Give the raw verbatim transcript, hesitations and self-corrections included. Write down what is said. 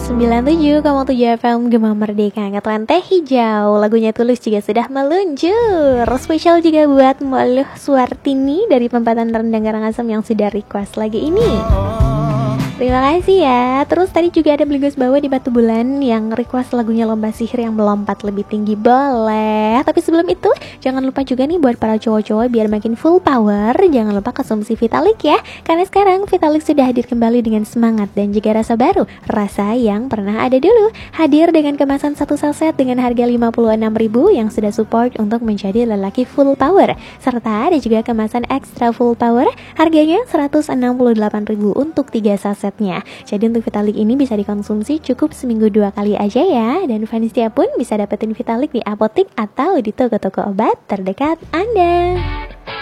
sembilan puluh tujuh koma tujuh F M Gema Merdeka Angkatan Teh Hijau. Lagunya Tulus juga sudah meluncur. Spesial juga buat Mbak Suartini dari Pempatan Rendang Karangasem yang sudah request lagi ini. Terima kasih ya. Terus tadi juga ada Beligus Bawa di Batu Bulan yang request lagunya Lomba Sihir yang melompat lebih tinggi. Boleh. Tapi sebelum itu jangan lupa juga nih buat para cowok-cowok biar makin full power, jangan lupa konsumsi Vitalik ya. Karena sekarang Vitalik sudah hadir kembali dengan semangat dan juga rasa baru, rasa yang pernah ada dulu. Hadir dengan kemasan satu saset dengan harga lima puluh enam ribu yang sudah support untuk menjadi lelaki full power. Serta ada juga kemasan extra full power, harganya seratus enam puluh delapan ribu untuk tiga saset. Jadi untuk Vitalik ini bisa dikonsumsi cukup seminggu dua kali aja ya. Dan fans setia pun bisa dapetin Vitalik di apotik atau di toko-toko obat terdekat Anda.